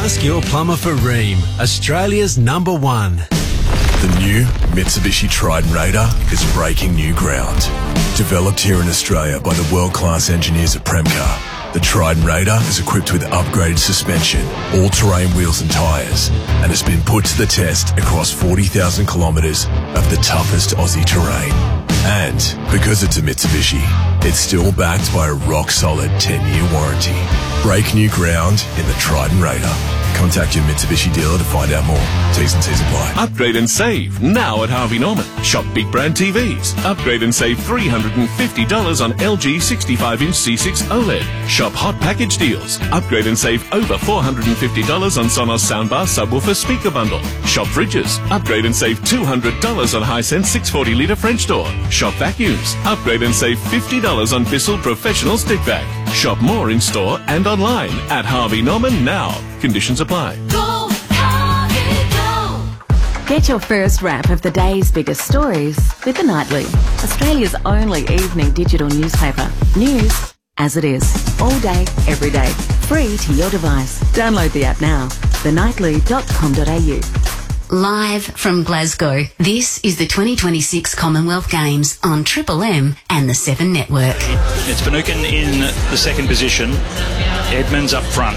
Ask your plumber for Rheem, Australia's #1. The new Mitsubishi Triton Raider is breaking new ground. Developed here in Australia by the world-class engineers at Premcar, the Triton Raider is equipped with upgraded suspension, all-terrain wheels and tyres, and has been put to the test across 40,000 kilometres of the toughest Aussie terrain. And because it's a Mitsubishi, it's still backed by a rock-solid 10-year warranty. Break new ground in the Triton Raider. Contact your Mitsubishi dealer to find out more. T's and C's apply. Upgrade and save now at Harvey Norman. Shop big brand TVs. Upgrade and save $350 on LG 65-inch C6 OLED. Shop hot package deals. Upgrade and save over $450 on Sonos soundbar subwoofer speaker bundle. Shop fridges. Upgrade and save $200 on Hisense 640-litre French door. Shop vacuums. Upgrade and save $50 on Bissell Professional Stick Vac. Shop more in store and online at Harvey Norman now. Conditions apply. Go, Harvey, go. Get your first wrap of the day's biggest stories with The Nightly, Australia's only evening digital newspaper. News as it is, all day, every day, free to your device. Download the app now, thenightly.com.au. Live from Glasgow, this is the 2026 Commonwealth Games on Triple M and the 7 Network. It's Finucane in the second position, Edmonds up front.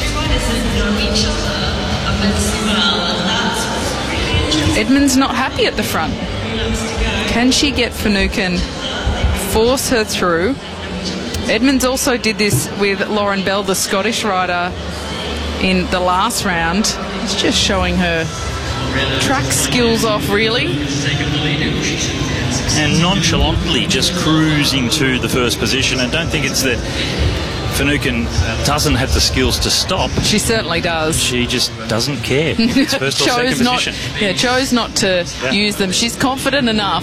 Edmonds not happy at the front. Can she get Finucane, force her through? Edmonds also did this with Lauren Bell, the Scottish rider, in the last round. It's just showing her track skills off, really. And nonchalantly just cruising to the first position. And don't think it's that Finucane doesn't have the skills to stop. She certainly does. She just doesn't care. It's first or second position. Chose not to use them. She's confident enough.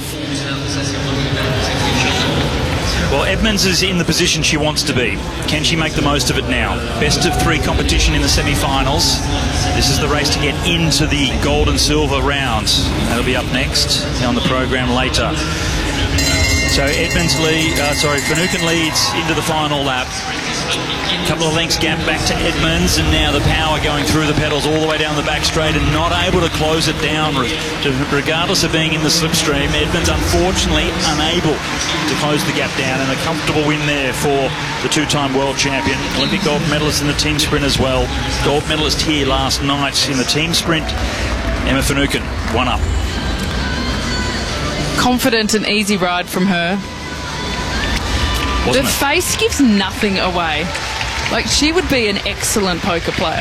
Well, Edmonds is in the position she wants to be. Can she make the most of it now? Best of 3 competition in the semi-finals. This is the race to get into the gold and silver rounds. That'll be up next on the program later. So Finucane leads into the final lap. A couple of lengths gap back to Edmonds, and now the power going through the pedals all the way down the back straight and not able to close it down regardless of being in the slipstream. Edmonds unfortunately unable to close the gap down, and a comfortable win there for the 2-time world champion, Olympic gold medalist in the team sprint as well. Gold medalist here last night in the team sprint. Emma Finucane, 1 up. Confident and easy ride from her. The face gives nothing away. Like, she would be an excellent poker player.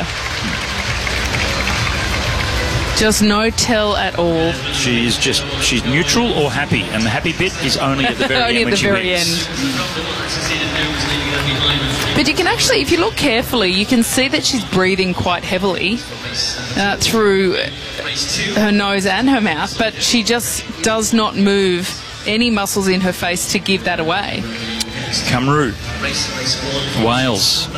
Just no tell at all. She's neutral or happy, and the happy bit is only at the very only end. At the very end. But you can actually, if you look carefully, you can see that she's breathing quite heavily through her nose and her mouth, but she just does not move any muscles in her face to give that away. Cymru, Wales.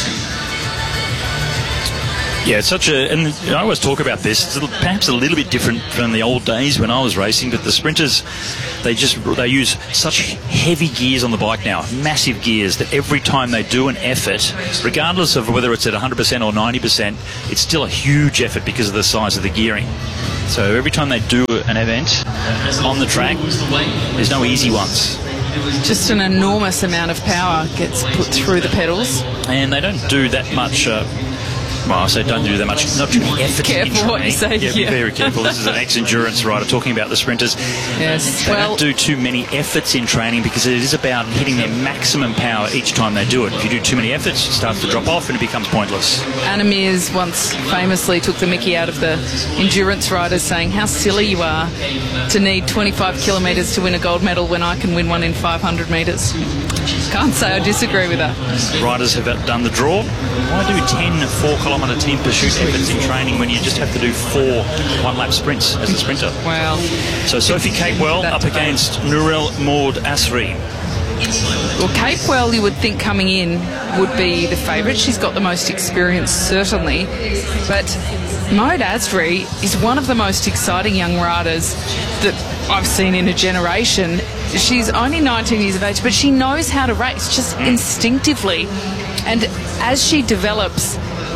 Yeah, it's and I always talk about this. It's perhaps a little bit different from the old days when I was racing, but the sprinters, they use such heavy gears on the bike now, massive gears, that every time they do an effort, regardless of whether it's at 100% or 90%, it's still a huge effort because of the size of the gearing. So every time they do an event on the track, there's no easy ones. Just an enormous amount of power gets put through the pedals. And they don't do that much... well, I say don't do that much, not too many efforts. Careful what you say. Yeah, be very careful. This is an ex-endurance rider talking about the sprinters. Yes. They don't do too many efforts in training because it is about hitting their maximum power each time they do it. If you do too many efforts, it starts to drop off and it becomes pointless. Anna Mears once famously took the mickey out of the endurance riders, saying how silly you are to need 25 kilometres to win a gold medal when I can win one in 500 metres. Can't say I disagree with that. Riders have done the draw. Why do 10 4-kilometre team pursuit efforts in training when you just have to do 4 one-lap sprints as a sprinter? Well, so Sophie Capewell up against Nurel Maud Asri. Well, Capewell, you would think coming in would be the favourite. She's got the most experience, certainly. But Maud Asri is one of the most exciting young riders that I've seen in a generation. She's only 19 years of age, but she knows how to race just instinctively. And as she develops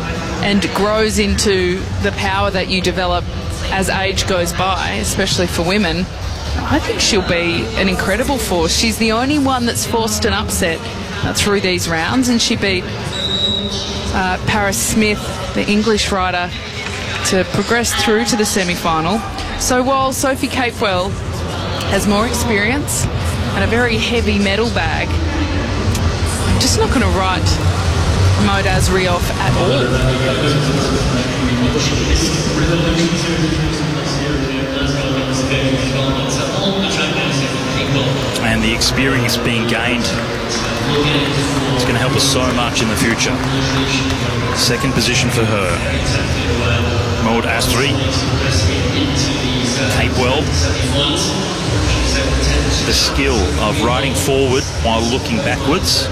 and grows into the power that you develop as age goes by, especially for women, I think she'll be an incredible force. She's the only one that's forced an upset through these rounds, and she beat Paris Smith, the English rider, to progress through to the semi-final. So while Sophie Capewell has more experience and a very heavy medal bag, I'm just not going to write Maud Asri off at all. And the experience being gained is going to help us so much in the future. Second position for her. Maud Asri. Capewell. The skill of riding forward while looking backwards.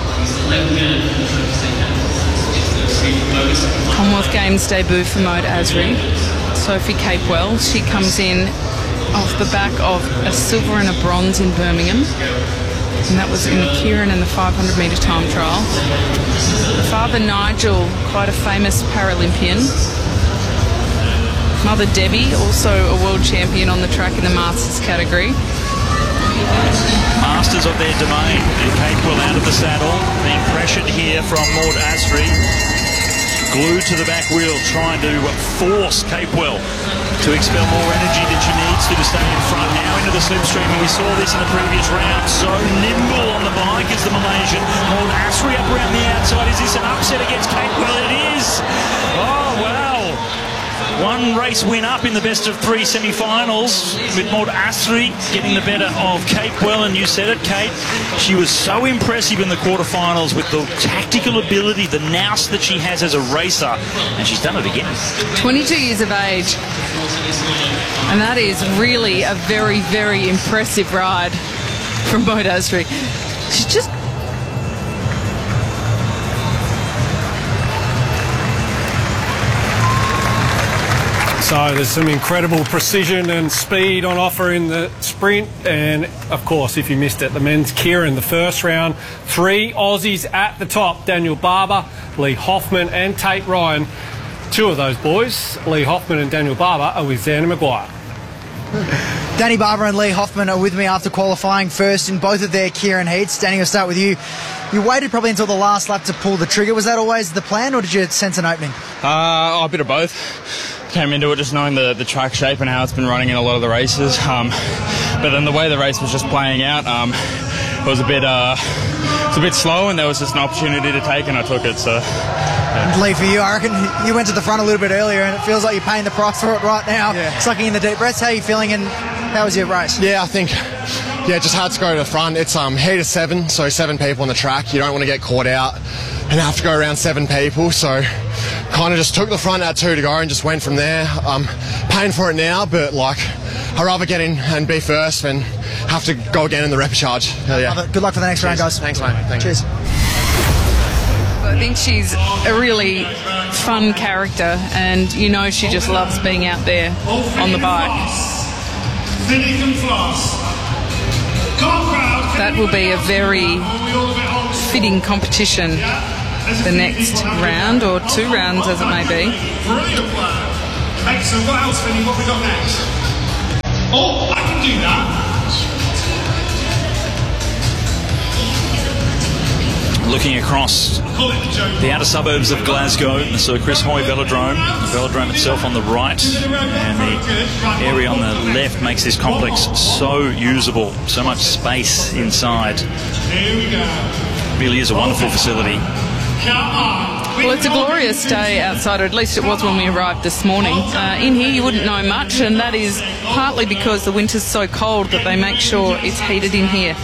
Commonwealth Games debut for Maud Asri. Sophie Capewell, she comes in off the back of a silver and a bronze in Birmingham, and that was in the Keirin and the 500 metre time trial. Her father Nigel, quite a famous Paralympian. Mother Debbie, also a world champion on the track in the Masters category. Masters of their domain, and Capewell out of the saddle, being pressured here from Maud Asri. Glued to the back wheel, trying to force Capewell to expel more energy than she needs to stay in front. Now into the slipstream, and we saw this in the previous round. So nimble on the bike is the Malaysian. Maud Asri up around the outside. Is this an upset against Capewell? It is. Oh, wow. One race win up in the best of three semi-finals, with Maud Asri getting the better of Capewell. And you said it, Kate, she was so impressive in the quarterfinals with the tactical ability, the nous that she has as a racer, and she's done it again. 22 years of age, and that is really a very, very impressive ride from Maud Asri. She's just... So there's some incredible precision and speed on offer in the sprint, and of course, if you missed it, the men's Keirin, the first round, 3 Aussies at the top: Daniel Barber, Lee Hoffman and Tate Ryan. 2 of those boys, Lee Hoffman and Daniel Barber, are with Xander Maguire. Danny Barber and Lee Hoffman are with me after qualifying first in both of their Keirin heats. Danny, I'll start with you. You waited probably until the last lap to pull the trigger. Was that always the plan, or did you sense an opening? A bit of both. Came into it just knowing the track shape and how it's been running in a lot of the races. But then the way the race was just playing out, it was a bit slow, and there was just an opportunity to take, and I took it. So. Yeah. Lee, for you, I reckon you went to the front a little bit earlier, and it feels like you're paying the price for it right now. Yeah. Sucking in the deep breaths. How are you feeling, and how was your race? Yeah, I think just hard to go to the front. It's heat of 7, so 7 people on the track. You don't want to get caught out and have to go around 7 people. So kind of just took the front at 2 to go and just went from there. Paying for it now, but like I'd rather get in and be first than have to go again in the repechage. Yeah. Good luck for the next round, guys. Thanks, mate. Thank Cheers. You. I think she's a really fun character, and you know she just loves being out there on the bike. That will be a very fitting competition the next round, or 2 rounds as it may be. Excellent. What else, Finny? What have we got next? Oh, I can do that. Looking across the outer suburbs of Glasgow, so Chris Hoy Velodrome, the velodrome itself on the right, and the area on the left makes this complex so usable, so much space inside. Really is a wonderful facility. Well, it's a glorious day outside, or at least it was when we arrived this morning. In here you wouldn't know much, and that is partly because the winter's so cold that they make sure it's heated in here.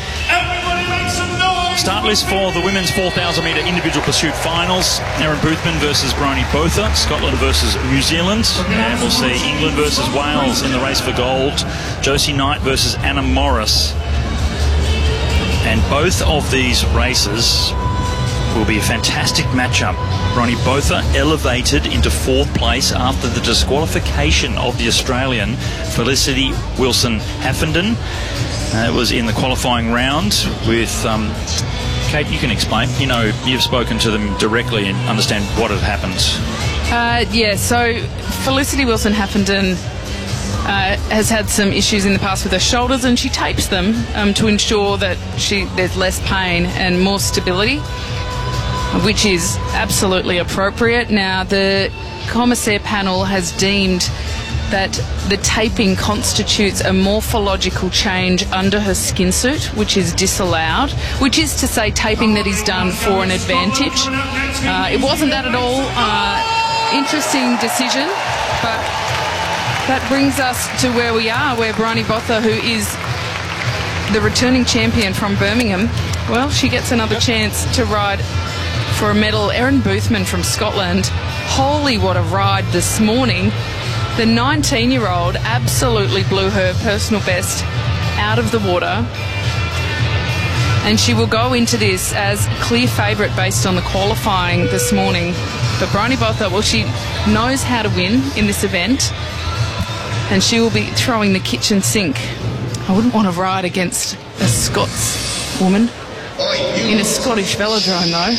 Start list for the women's 4,000 metre individual pursuit finals. Erin Boothman versus Bryony Botha. Scotland versus New Zealand. And we'll see England versus Wales in the race for gold. Josie Knight versus Anna Morris. And both of these races will be a fantastic matchup. Bryony Botha elevated into 4th place after the disqualification of the Australian Felicity Wilson-Haffenden. It was in the qualifying round with... Kate, you can explain. You know, you've spoken to them directly and understand what had happened. So Felicity Wilson-Haffenden has had some issues in the past with her shoulders, and she tapes them to ensure that there's less pain and more stability, which is absolutely appropriate. Now, the commissaire panel has deemed that the taping constitutes a morphological change under her skin suit, which is disallowed, which is to say taping that is done for an advantage. It wasn't that at all. Interesting decision, but that brings us to where we are, where Bryony Botha, who is the returning champion from Birmingham, well, she gets another chance to ride for a medal. Erin Boothman from Scotland, holy what a ride this morning. The 19-year-old absolutely blew her personal best out of the water, and she will go into this as clear favourite based on the qualifying this morning. But Bryony Botha, well, she knows how to win in this event, and she will be throwing the kitchen sink. I wouldn't want to ride against a Scots woman in a Scottish velodrome, though.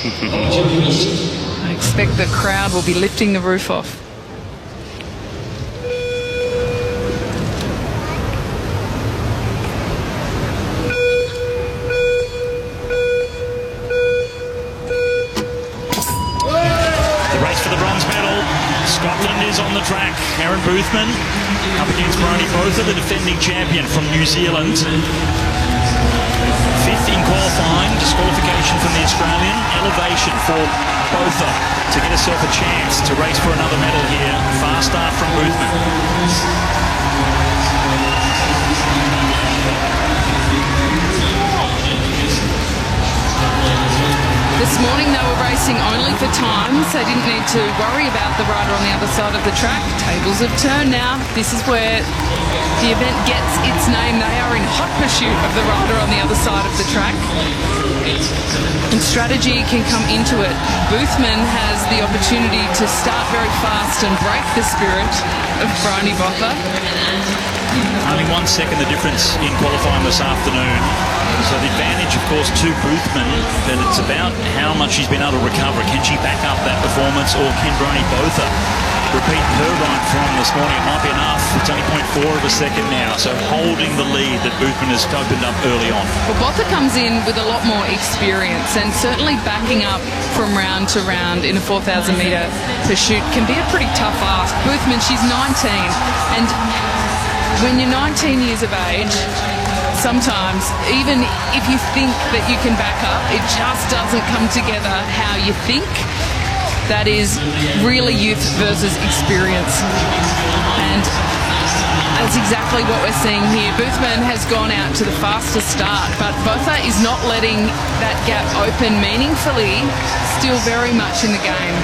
I expect the crowd will be lifting the roof off. Scotland is on the track. Erin Boothman up against Bryony Botha, the defending champion from New Zealand. Fifth in qualifying, disqualification from the Australian. Elevation for Botha to get herself a chance to race for another medal here. Fast start from Boothman. This morning they were racing only for times. They didn't need to worry about the rider on the other side of the track. Tables have turned now. This is where the event gets its name. They are in hot pursuit of the rider on the other side of the track. And strategy can come into it. Boothman has the opportunity to start very fast and break the spirit of Bryony Botha. Only 1 second the difference in qualifying this afternoon. So the advantage, of course, to Boothman, but it's about how much she's been able to recover. Can she back up that performance, or can Bryony Botha repeat her ride from this morning? It might be enough. It's only 0.4 of a second now, so holding the lead that Boothman has opened up early on. Well, Botha comes in with a lot more experience, and certainly backing up from round to round in a 4,000 metre pursuit can be a pretty tough ask. Boothman, she's 19, and when you're 19 years of age, sometimes, even if you think that you can back up, it just doesn't come together how you think. That is really youth versus experience. And that's exactly what we're seeing here. Boothman has gone out to the fastest start, but Botha is not letting that gap open meaningfully, still very much in the game.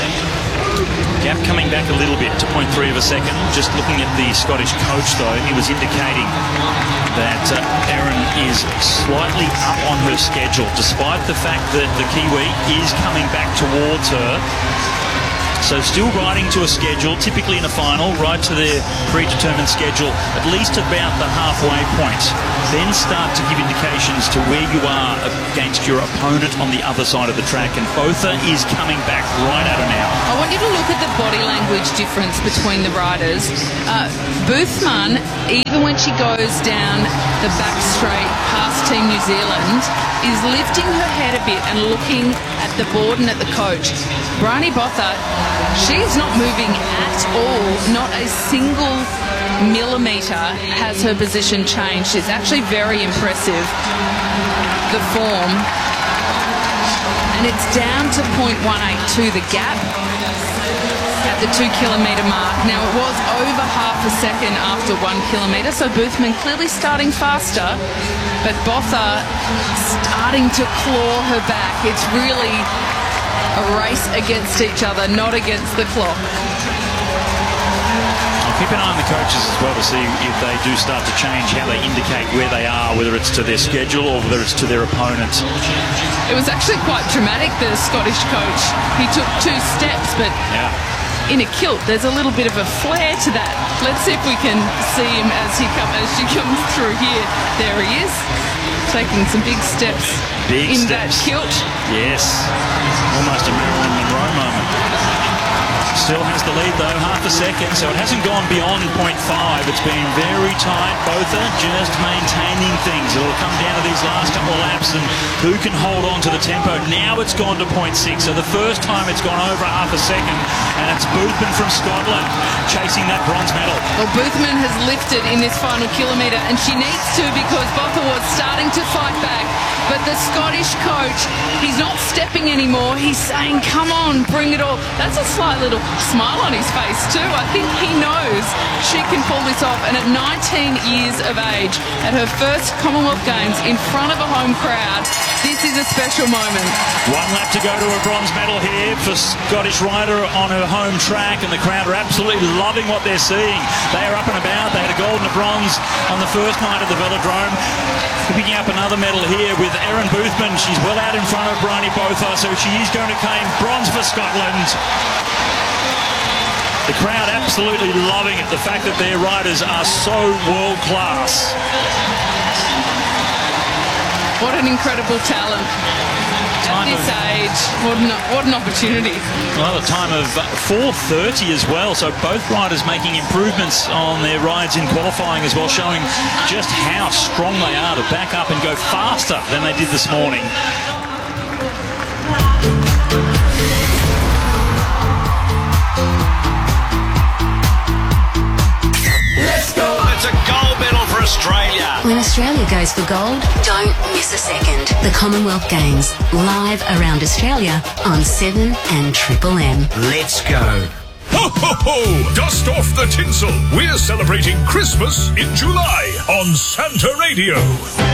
Gap coming back a little bit to 0.3 of a second. Just looking at the Scottish coach, though, he was indicating that Erin is slightly up on her schedule, despite the fact that the Kiwi is coming back towards her. So still riding to a schedule, typically in a final, right to their predetermined schedule, at least about the halfway point. Then start to give indications to where you are against your opponent on the other side of the track. And Botha is coming back right at her now. I want you to look at the body language difference between the riders. Boothman, even when she goes down the back straight past Team New Zealand, is lifting her head a bit and looking at the board and at the coach. Bryony Botha, she's not moving at all. Not a single millimetre has her position changed. It's actually very impressive, the form. And it's down to 0.182, the gap at the 2 kilometre mark. Now, it was over half a second after 1 kilometre, so Boothman clearly starting faster, but Botha starting to claw her back. It's really a race against each other, not against the clock. I'll keep an eye on the coaches as well to see if they do start to change how they indicate where they are, whether it's to their schedule or whether it's to their opponent. It was actually quite dramatic, the Scottish coach. He took 2 steps, but in a kilt, there's a little bit of a flair to that. Let's see if we can see him as she comes through here. There he is, taking some big steps in that kilt. Yes, almost a Marilyn Monroe moment. Still has the lead though, half a second, so it hasn't gone beyond 0.5. It's been very tight. Both are just maintaining things. It'll come down to these last couple of laps and who can hold on to the tempo. Now it's gone to 0.6, so the first time it's gone over half a second, and it's Boothman from Scotland chasing that bronze medal. Well, Boothman has lifted in this final kilometre, and she needs to because Bothawar's starting to fight back. But the Scottish coach, he's not stepping anymore. He's saying, come on, bring it all. That's a slight little smile on his face too. I think he knows she can pull this off. And at 19 years of age, at her first Commonwealth Games in front of a home crowd, this is a special moment. One lap to go to a bronze medal here for Scottish Rider on her home track, and the crowd are absolutely loving what they're seeing. They are up and about. They had a gold and a bronze on the first night of the Velodrome. Picking up another medal here with Erin Boothman. She's well out in front of Bryony Botha, so she is going to claim bronze for Scotland. The crowd absolutely loving it, the fact that their riders are so world class. What an incredible talent. At this age, what an opportunity. Well, a time of 4:30 as well, so both riders making improvements on their rides in qualifying as well, showing just how strong they are to back up and go faster than they did this morning. Let's go! It's a gold medal for Australia. When Australia goes for gold, don't miss a second. The Commonwealth Games, live around Australia on 7 and Triple M. Let's go. Ho, ho, ho! Dust off the tinsel. We're celebrating Christmas in July on Santa Radio.